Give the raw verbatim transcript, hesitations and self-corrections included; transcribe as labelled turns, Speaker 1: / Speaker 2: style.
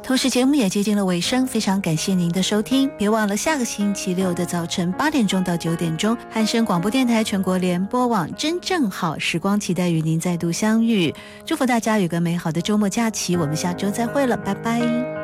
Speaker 1: 同时节目也接近了尾声，非常感谢您的收听，别忘了下个星期六的早晨八点钟到九点钟，汉声广播电台全国联播网真正好时光，期待与您再度相遇，祝福大家有个美好的周末假期，我们下周再会了，拜拜。